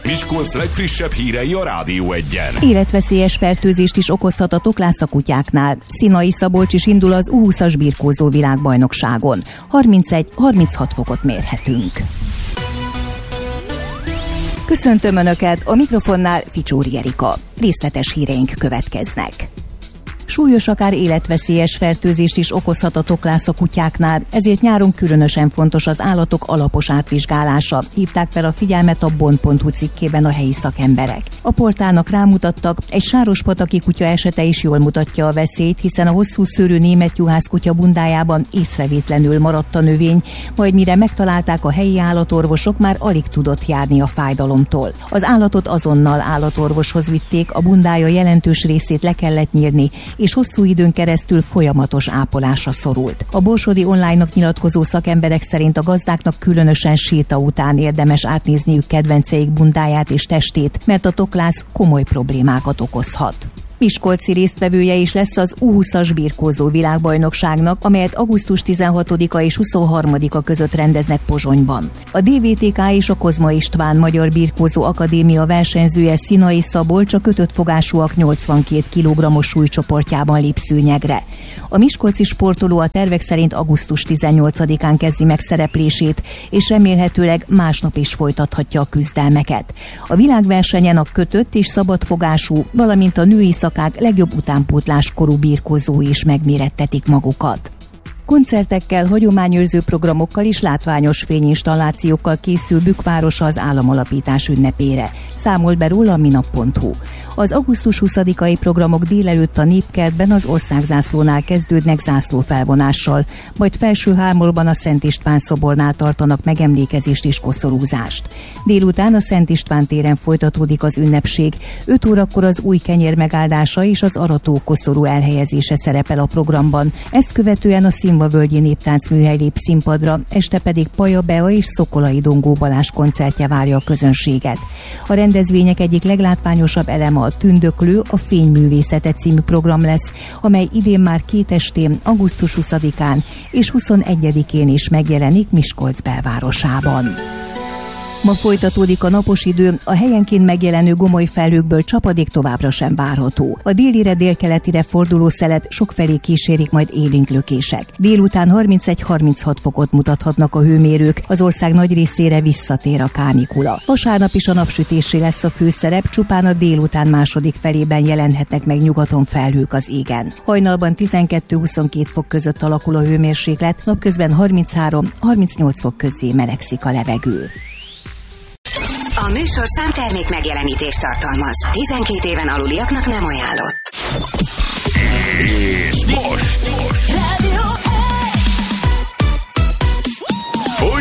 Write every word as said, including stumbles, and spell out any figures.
Miskolc legfrissebb hírei a Rádió Egyen. Életveszélyes fertőzést is okozhat a toklász a kutyáknál. Szinai Szabolcs is indul az U húszas birkózó világbajnokságon. harmincegy-harminchat fokot mérhetünk. Köszöntöm Önöket, a mikrofonnál Ficsóri Erika. Részletes híreink következnek. Súlyos, akár életveszélyes fertőzést is okozhat a toklász a kutyáknál, ezért nyáron különösen fontos az állatok alapos átvizsgálása. Hívták fel a figyelmet a bond pont hu cikkében a helyi szakemberek. A portálnak rámutattak, egy sárospataki kutya esete is jól mutatja a veszélyt, hiszen a hosszú szőrű német juhász kutya bundájában észrevétlenül maradt a növény, majd mire megtalálták a helyi állatorvosok, már alig tudott járni a fájdalomtól. Az állatot azonnal állatorvoshoz vitték, a bundája jelentős részét le kellett nyírni, és hosszú időn keresztül folyamatos ápolásra szorult. A borsodi online-nak nyilatkozó szakemberek szerint a gazdáknak különösen séta után érdemes átnézniük kedvenceik bundáját és testét, mert a toklász komoly problémákat okozhat. Miskolci résztvevője is lesz az U húszas birkózó világbajnokságnak, amelyet augusztus tizenhatodika és huszonharmadika között rendeznek Pozsonyban. A dé vé té ká és a Kozma István Magyar Birkózó Akadémia versenyzője Szinai Szabolcs a kötött fogásúak nyolcvankét kilogrammos súlycsoportjában lép szőnyegre. A miskolci sportoló a tervek szerint augusztus tizennyolcadikán kezdi meg szereplését, és remélhetőleg másnap is folytathatja a küzdelmeket. A világversenyen a kötött és szabadfogású, valamint a női szakák legjobb utánpótláskorú birkózói is megmérettetik magukat. Koncertekkel, hagyományőrző programokkal és látványos fényinstallációkkal készül Bükkvárosa az államalapítás ünnepére. Számol be róla a minap pont hu. Az augusztus huszadikai programok délelőtt a Népkertben az országzászlónál kezdődnek zászlófelvonással, majd Felsőhámorban a Szent István szobornál tartanak megemlékezést és koszorúzást. Délután a Szent István téren folytatódik az ünnepség, öt órakor az új kenyér megáldása és az arató koszorú elhelyezése szerepel a programban. Ezt követően a Színvavölgyi Néptáncműhely lép színpadra, este pedig Paja Bea és Szokolai Dongó Balázs koncertje várja a közönséget. A rendezvények egyik leglátványosabb eleme a Tündöklő, a Fényművészete című program lesz, amely idén már két estén, augusztus huszadikán és huszonegyedikén is megjelenik Miskolc belvárosában. Ma folytatódik a napos idő, a helyenként megjelenő gomoly felhőkből csapadék továbbra sem várható. A délire délkeletire forduló szelet sokfelé kísérik majd élénk lökések. Délután harmincegy-harminchat fokot mutathatnak a hőmérők, az ország nagy részére visszatér a kánikula. Vasárnap is a napsütésé lesz a főszerep, csupán a délután második felében jelenhetnek meg nyugaton felhők az égen. Hajnalban tizenkettő-huszonkét fok között alakul a hőmérséklet, napközben harminchárom-harmincnyolc fok közé melegszik a levegő. A műsor számtermék megjelenítést tartalmaz. tizenkét éven aluliaknak nem ajánlott. És most, most